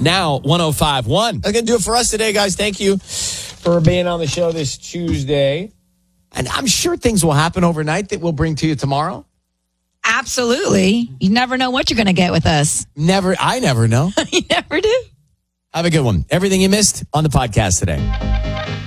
now 105.1. That's going to do it for us today, guys. Thank you for being on the show this Tuesday. And I'm sure things will happen overnight that we'll bring to you tomorrow. Absolutely. You never know what you're going to get with us. I never know. You never do. Have a good one. Everything you missed on the podcast today.